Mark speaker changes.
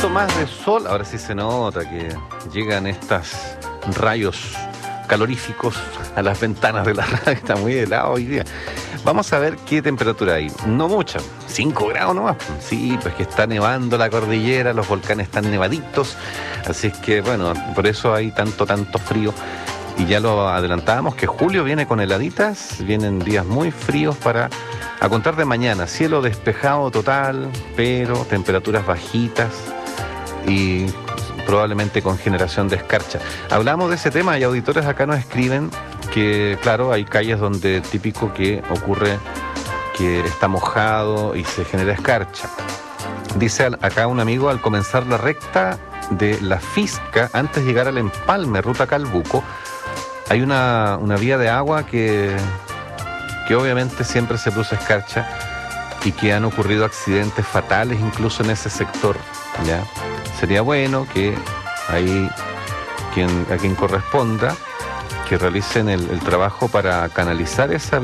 Speaker 1: poquito más de sol. Ahora sí se nota que llegan estos rayos caloríficos a las ventanas de la radio. Está muy helado hoy día. Vamos a ver qué temperatura hay. No mucha, 5 grados nomás. Sí, pues que está nevando la cordillera, los volcanes están nevaditos. Así es que, bueno, por eso hay tanto frío. Y ya lo adelantábamos, que julio viene con heladitas, vienen días muy fríos a contar de mañana. Cielo despejado total, pero temperaturas bajitas y probablemente con generación de escarcha. Hablamos de ese tema y auditores acá nos escriben que, claro, hay calles donde típico que ocurre que está mojado y se genera escarcha. Dice acá un amigo, al comenzar la recta de la Fisca, antes de llegar al empalme, ruta Calbuco, hay una vía de agua que obviamente siempre se produce escarcha y que han ocurrido accidentes fatales incluso en ese sector, ¿ya? Sería bueno que ahí a quien corresponda que realicen el trabajo para canalizar esa